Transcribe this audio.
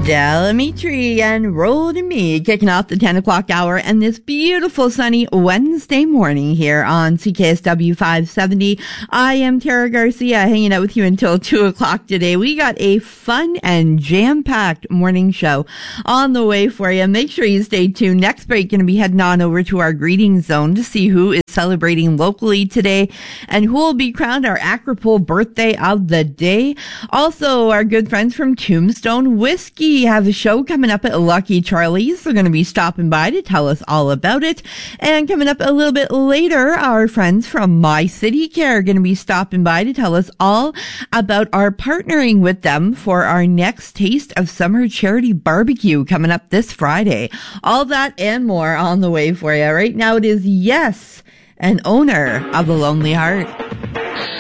Dimitri and Roll to Me kicking off the 10 o'clock hour and this beautiful sunny Wednesday morning here on CKSW 570. I am Tara Garcia hanging out with you until 2 o'clock today. We got a fun and jam-packed morning show on the way for you. Make sure you stay tuned. Next break, going to be heading on over to our greeting zone to see who is celebrating locally today and who will be crowned our Acropole birthday of the day. Also, our good friends from Tombstone Whiskey have a show coming up at Lucky Charlie's. They're going to be stopping by to tell us all about it. And coming up a little bit later, our friends from My City Care are going to be stopping by to tell us all about our partnering with them for our next Taste of Summer charity barbecue coming up this Friday. All that and more on the way for you. Right now it is Yes, an owner of a lonely heart.